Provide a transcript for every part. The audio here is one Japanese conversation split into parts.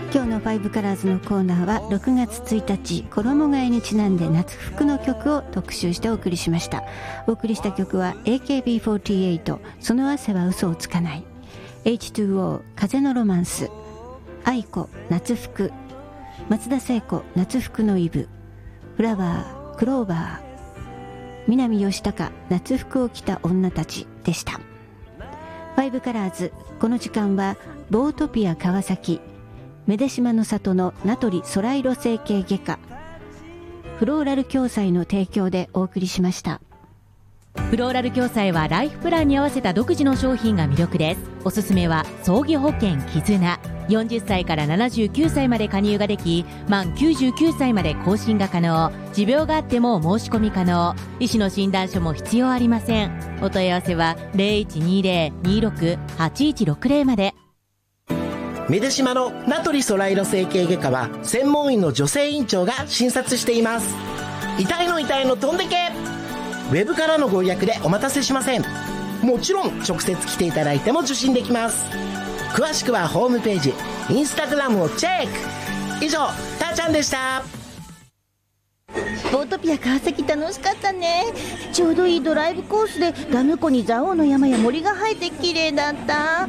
今日の5カラーズのコーナーは6月1日衣替えにちなんで夏服の曲を特集してお送りしました。お送りした曲は AKB48 その汗は嘘をつかない、 H2O 風のロマンス、愛子夏服、松田聖子夏服のイブ、フラワークローバー、南吉高夏服を着た女たちでした。5カラーズ、この時間はボートピア川崎、メデシマの里の名取ソライロ整形外科、フローラル共済の提供でお送りしました。 フローラル共済はライフプランに合わせた独自の商品が魅力です。おすすめは葬儀保険絆、40歳から79歳まで加入ができ、満99歳まで更新が可能、持病があっても申し込み可能、医師の診断書も必要ありません。お問い合わせは 0120-26-8160 まで。 メデシマの名取ソライロ整形外科は専門医の女性院長が診察しています。痛いの飛んでけ。ウェブからのご予約でお待たせしません。もちろん直接来ていただいても受診できます。詳しくはホームページ、インスタグラムをチェック。以上、たーちゃんでした。 ボートピア川崎楽しかったね。ちょうどいいドライブコースでダム湖に蔵王の山や森が生えて綺麗だった。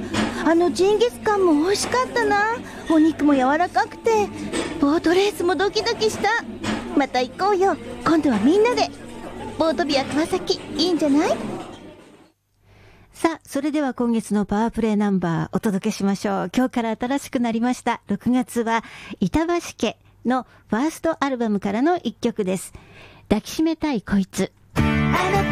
ジンギスカンも美味しかったな。お肉も柔らかくて、ボートレースもドキドキした。また行こうよ、今度はみんなで。ボートピア川崎いいんじゃない？ さあ、それでは今月のパワープレイナンバーお届けしましょう。今日から新しくなりました6月は板橋家のファーストアルバムからの一曲です。抱きしめたいこいつ。